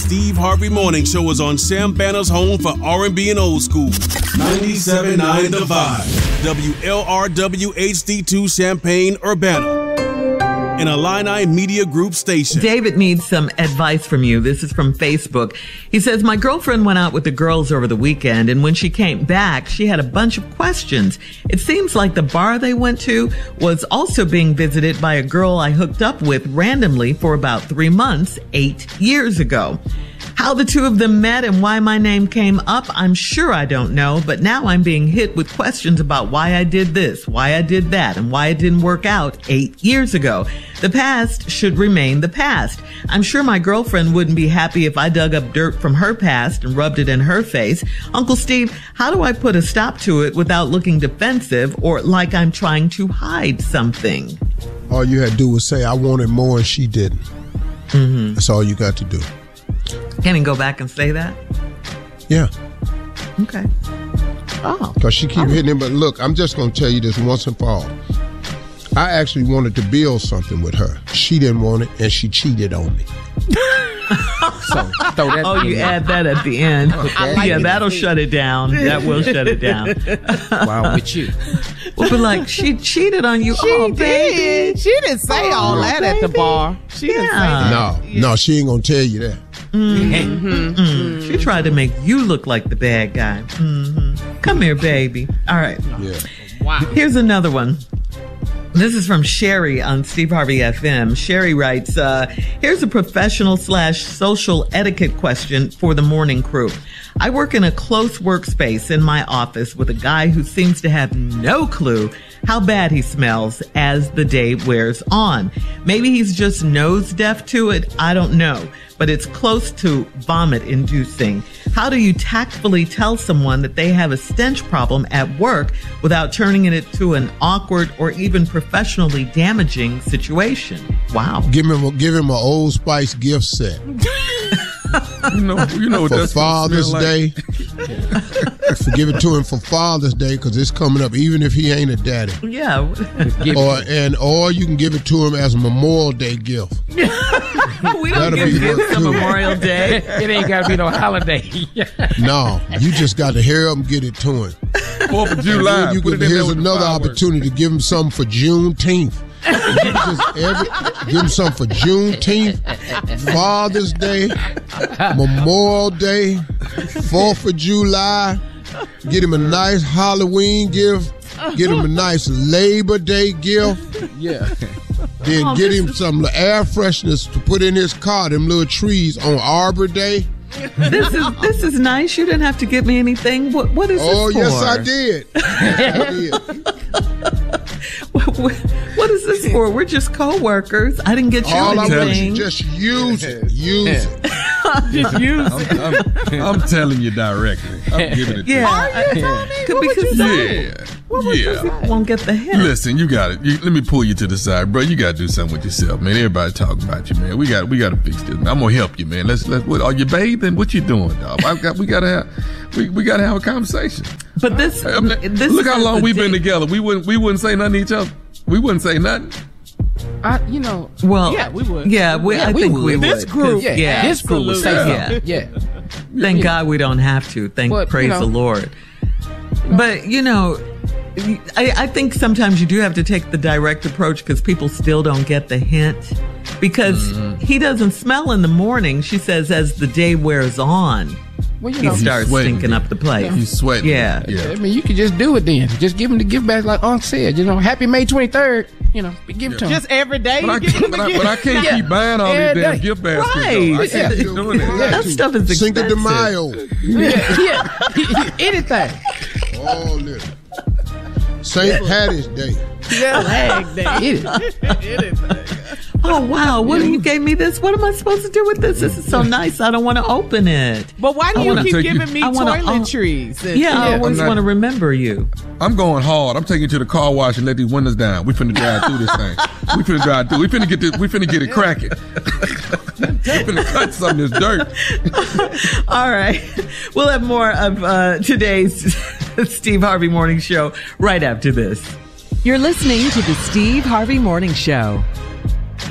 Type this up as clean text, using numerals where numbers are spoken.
Steve Harvey Morning Show is on Sam Banner's home for R&B and old school. 97.9 The Vibe. WLRW HD2 Champaign, Urbana. An Illini Media Group station. David needs some advice from you. This is from Facebook. He says, my girlfriend went out with the girls over the weekend, and when she came back, she had a bunch of questions. It seems like the bar they went to was also being visited by a girl I hooked up with randomly for about 3 months, 8 years ago. How the two of them met and why my name came up, I'm sure I don't know, but now I'm being hit with questions about why I did this, why I did that, and why it didn't work out 8 years ago. The past should remain the past. I'm sure my girlfriend wouldn't be happy if I dug up dirt from her past and rubbed it in her face. Uncle Steve, how do I put a stop to it without looking defensive or like I'm trying to hide something? All you had to do was say, I wanted more and she didn't. Mm-hmm. That's all you got to do. Can he go back and say that? Yeah. Okay. Oh. Because she keep hitting him. But look, I'm just going to tell you this once and for all. I actually wanted to build something with her. She didn't want it, and she cheated on me. So throw that you add that at the end. Okay. That'll shut it down. That will shut it down. Wow, with you. Well, but like, she cheated on you. She did. She didn't say all that at the bar. She didn't say that. No, she ain't going to tell you that. Mm-hmm. She tried to make you look like the bad guy. Mm-hmm. Come here, baby. All right. Yeah. Wow. Here's another one. This is from Sherry on Steve Harvey FM. Sherry writes, here's a professional/social etiquette question for the morning crew. I work in a close workspace in my office with a guy who seems to have no clue how bad he smells as the day wears on. Maybe he's just nose deaf to it. I don't know, but it's close to vomit inducing. How do you tactfully tell someone that they have a stench problem at work without turning it into an awkward or even professionally damaging situation? Wow. Give him an Old Spice gift set. You know what for that's Father's Day. Give it to him for Father's Day because it's coming up, even if he ain't a daddy. Yeah. or you can give it to him as a Memorial Day gift. We don't give gifts on Memorial Day. It ain't got to be no holiday. No, you just got to hurry up and get it to him. 4th of July. Here's another opportunity to give him something for Juneteenth. Give him something for Juneteenth, Father's Day, Memorial Day, 4th of July. Get him a nice Halloween gift. Get him a nice Labor Day gift. Yeah. Then get him some air fresheners to put in his car, them little trees on Arbor Day. This is nice. You didn't have to get me anything. What is this for? Oh, yes, I did. What is this for? We're just co-workers. I didn't get you all anything. I want you just use it. Use it. Just use it. I'm telling you directly. I'm giving it to you. Are you, Tommy? Because people won't get the hint. Listen, you got it. Let me pull you to the side, bro. You got to do something with yourself, man. Everybody talking about you, man. We got to fix this. Man. I'm gonna help you, man. What are you bathing? What you doing, dog? We gotta have a conversation. But this look how long we've been together. We wouldn't say nothing to each other. We wouldn't say nothing. Well, yeah, we would. Yeah, I think we would. This group, this group would say something. Yeah. Thank God we don't have to. Praise the Lord. But I think sometimes you do have to take the direct approach because people still don't get the hint. Because he doesn't smell in the morning, she says, as the day wears on. Well, he starts stinking up the place. He's sweating. Yeah. I mean, you could just do it then. Just give him the gift back like Unc said. Happy May 23rd. Give it to him. Just every day. But I can't keep buying all these damn gift baskets. Right. I can't keep doing that. That stuff is expensive. Cinco de Mayo. Anything. Oh, little. St. Patty's Day. Flag Day. Anything. Oh, wow. You gave me this? What am I supposed to do with this? This is so nice. I don't want to open it. But why do you keep giving me toiletries? I always want to remember you. I'm going hard. I'm taking you to the car wash and let these windows down. We finna drive through this thing. We finna drive through. We finna get it cracking. We finna cut some of this dirt. All right. We'll have more of today's Steve Harvey Morning Show right after this. You're listening to the Steve Harvey Morning Show.